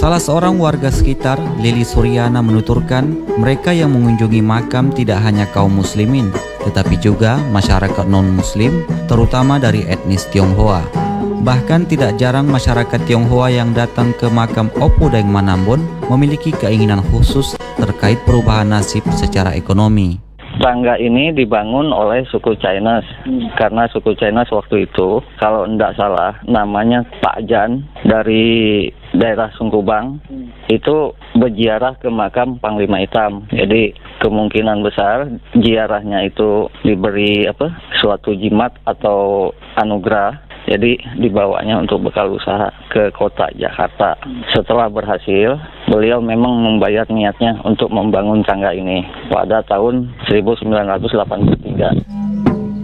Salah seorang warga sekitar, Lili Suryana, menuturkan mereka yang mengunjungi makam tidak hanya kaum muslimin, tetapi juga masyarakat non-muslim, terutama dari etnis Tionghoa. Bahkan tidak jarang masyarakat Tionghoa yang datang ke makam Opo Daeng Manambon memiliki keinginan khusus terkait perubahan nasib secara ekonomi. Tangga ini dibangun oleh suku Chinese, karena suku Chinese waktu itu, kalau tidak salah, namanya Pak Jan dari daerah Sungkubang, itu berziarah ke makam Panglima Hitam. Jadi kemungkinan besar ziarahnya itu diberi suatu jimat atau anugerah. Jadi dibawanya untuk bekal usaha ke kota Jakarta. Setelah berhasil, beliau memang membayar niatnya untuk membangun tangga ini pada tahun 1983.